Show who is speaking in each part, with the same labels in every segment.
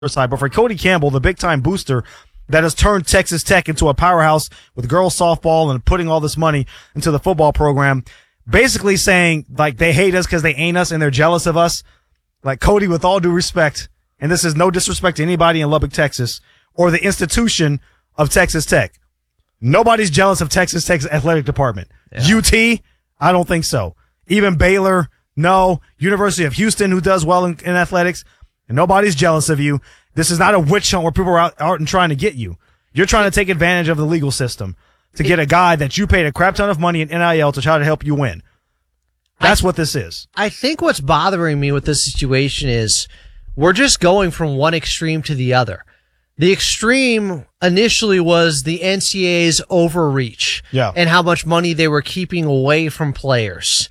Speaker 1: side, but for Cody Campbell, the big-time booster that has turned Texas Tech into a powerhouse with girls softball and putting all this money into the football program, basically saying, like, they hate us because they ain't us and they're jealous of us. Like, Cody, with all due respect, and this is no disrespect to anybody in Lubbock, Texas, or the institution of Texas Tech. Nobody's jealous of Texas Tech's athletic department. Yeah. UT, I don't think so. Even Baylor, no. University of Houston, who does well in athletics, and nobody's jealous of you. This is not a witch hunt where people are out and trying to get you. You're trying to take advantage of the legal system to get a guy that you paid a crap ton of money in NIL to try to help you win. That's what this is.
Speaker 2: I think what's bothering me with this situation is we're just going from one extreme to the other. The extreme initially was the NCAA's overreach and how much money they were keeping away from players.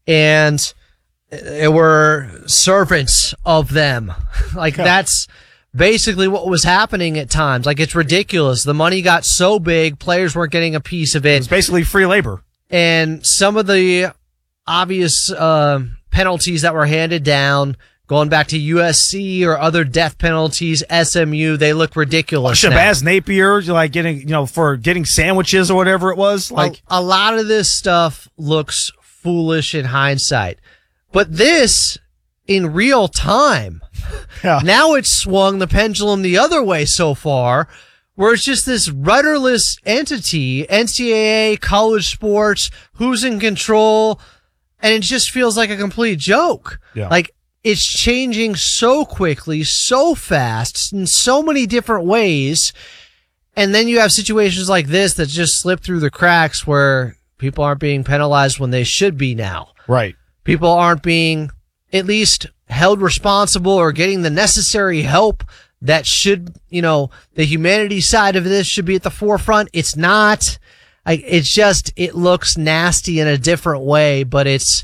Speaker 2: And they were servants of them. That's basically what was happening at times. Like, it's ridiculous. The money got so big, players weren't getting a piece of it.
Speaker 1: It's basically free labor.
Speaker 2: And some of the obvious penalties that were handed down, going back to USC or other death penalties, SMU, they look ridiculous.
Speaker 1: Shabazz Napier, like for getting sandwiches or whatever it was. Like
Speaker 2: a lot of this stuff looks foolish in hindsight. But this, in real time, now it's swung the pendulum the other way so far, where it's just this rudderless entity, NCAA, college sports, who's in control, and it just feels like a complete joke. Yeah. Like, it's changing so quickly, so fast, in so many different ways, and then you have situations like this that just slip through the cracks where people aren't being penalized when they should be now.
Speaker 1: Right.
Speaker 2: People aren't being at least held responsible or getting the necessary help that should, the humanity side of this should be at the forefront. It's not. It looks nasty in a different way, but it's,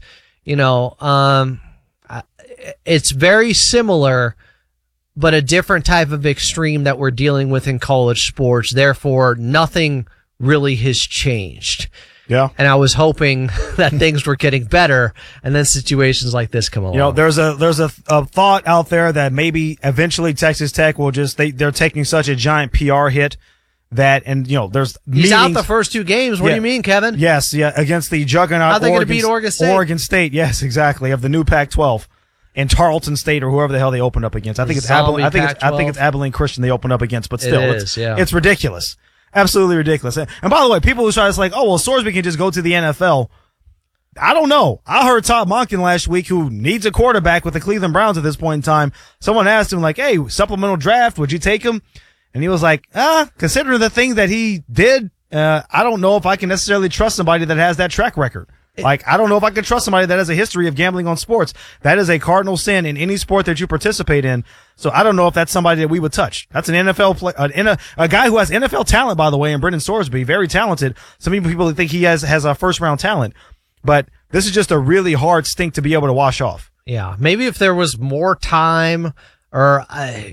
Speaker 2: it's very similar, but a different type of extreme that we're dealing with in college sports. Therefore, nothing really has changed.
Speaker 1: Yeah.
Speaker 2: And I was hoping that things were getting better, and then situations like this come along.
Speaker 1: There's a thought out there that maybe eventually Texas Tech will they're taking such a giant PR hit that, and there's
Speaker 2: he's out the first two games. What do you mean, Kevin?
Speaker 1: Yes, against the juggernaut.
Speaker 2: How are they going to beat Oregon State?
Speaker 1: Oregon State, yes, exactly, of the new Pac-12. And Tarleton State or whoever the hell they opened up against. I think it's Abilene Christian they opened up against, but still, it's ridiculous. Absolutely ridiculous. And by the way, people who try to say, Sorsby can just go to the NFL. I don't know. I heard Todd Monken last week, who needs a quarterback with the Cleveland Browns at this point in time. Someone asked him, like, hey, supplemental draft, would you take him? And he was like, considering the thing that he did, I don't know if I can necessarily trust somebody that has that track record. Like, I don't know if I can trust somebody that has a history of gambling on sports. That is a cardinal sin in any sport that you participate in. So I don't know if that's somebody that we would touch. That's an NFL player, a guy who has NFL talent, by the way, and Brendan Sorsby, very talented. Some people think he has a first round talent, but this is just a really hard stink to be able to wash off.
Speaker 2: Yeah. Maybe if there was more time or,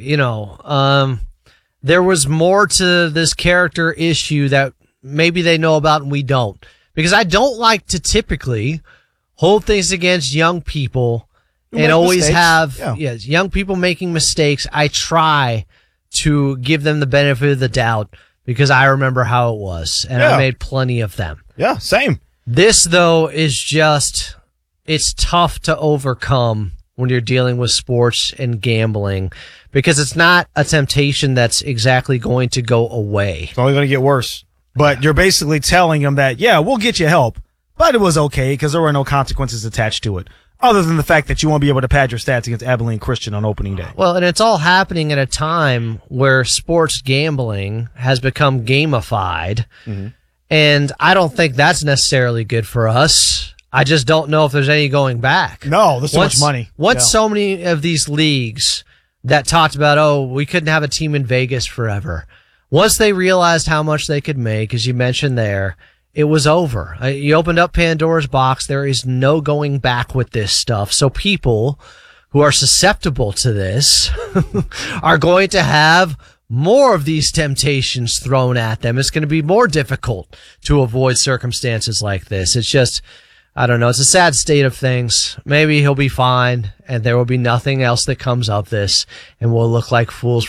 Speaker 2: there was more to this character issue that maybe they know about and we don't. Because I don't like to typically hold things against young people and always have young people making mistakes. I try to give them the benefit of the doubt because I remember how it was, and I made plenty of them.
Speaker 1: Yeah, same.
Speaker 2: This, though, is just, it's tough to overcome when you're dealing with sports and gambling because it's not a temptation that's exactly going to go away.
Speaker 1: It's only going to get worse. But you're basically telling them that, we'll get you help, but it was okay because there were no consequences attached to it, other than the fact that you won't be able to pad your stats against Abilene Christian on opening day.
Speaker 2: Well, and it's all happening at a time where sports gambling has become gamified, and I don't think that's necessarily good for us. I just don't know if there's any going back.
Speaker 1: No, there's so much money.
Speaker 2: Once so many of these leagues that talked about, we couldn't have a team in Vegas forever. Once they realized how much they could make, as you mentioned there, it was over. You opened up Pandora's box. There is no going back with this stuff. So people who are susceptible to this are going to have more of these temptations thrown at them. It's going to be more difficult to avoid circumstances like this. It's just, I don't know. It's a sad state of things. Maybe he'll be fine, and there will be nothing else that comes of this, and we'll look like fools